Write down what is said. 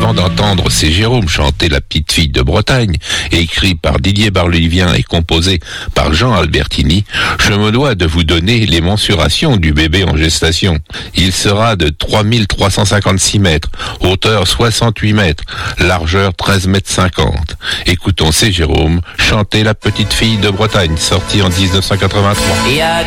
temps d'entendre C'est Jérôme chanter La petite fille de Bretagne, écrit par Didier Barbelivien et composé par Jean Albertini, je me dois de vous donner les mensurations du bébé en gestation. Il sera de 3356 mètres, hauteur 68 mètres, largeur 13 mètres 50. Écoutons C'est Jérôme chanter La petite fille de Bretagne, sorti en 1983. Il y a